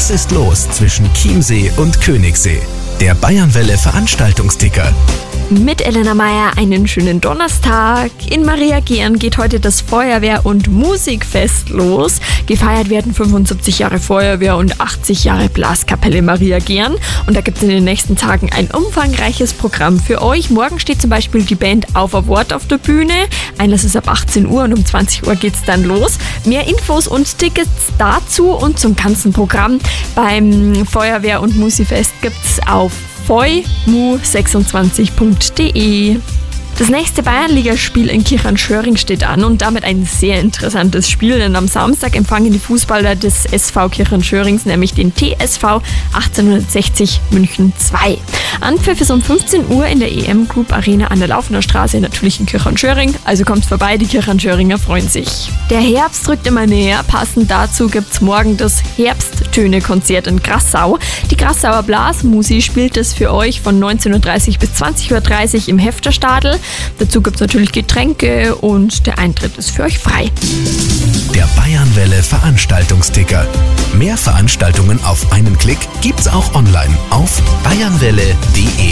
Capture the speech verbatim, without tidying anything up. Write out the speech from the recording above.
Was ist los zwischen Chiemsee und Königssee? Der Bayernwelle Veranstaltungsticker. Mit Elena Meyer einen schönen Donnerstag. In Mariagern geht heute das Feuerwehr- und Musikfest los. Gefeiert werden fünfundsiebzig Jahre Feuerwehr und achtzig Jahre Blaskapelle Mariagern. Und da gibt es in den nächsten Tagen ein umfangreiches Programm für euch. Morgen steht zum Beispiel die Band Auf ein Wort auf der Bühne. Einlass ist ab achtzehn Uhr und um zwanzig Uhr geht's dann los. Mehr Infos und Tickets dazu und zum ganzen Programm beim Feuerwehr- und Musikfest gibt's auf feu mu sechsundzwanzig punkt de. Das nächste Bayernligaspiel in Kirchanschöring steht an und damit ein sehr interessantes Spiel, denn am Samstag empfangen die Fußballer des S V Kirchanschörings nämlich den T S V achtzehnhundertsechzig München zwei. Anpfiff ist um fünfzehn Uhr in der E M Group Arena an der Laufener Straße, natürlich in Kirchanschöring, also kommt vorbei, die Kirchanschöringer freuen sich. Der Herbst rückt immer näher, passend dazu gibt's morgen das Herbsttöne-Konzert in Grassau. Die Grassauer Blasmusi spielt es für euch von neunzehn Uhr dreißig bis zwanzig Uhr dreißig im Hefterstadel. Dazu gibt es natürlich Getränke und der Eintritt ist für euch frei. Der Bayernwelle Veranstaltungsticker. Mehr Veranstaltungen auf einen Klick gibt's auch online auf bayernwelle punkt de.